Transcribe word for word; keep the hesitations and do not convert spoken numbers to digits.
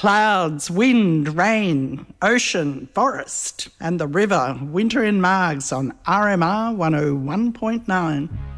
clouds, wind, rain, ocean, forest, and the river. Winter in Margs on R M R one oh one point nine.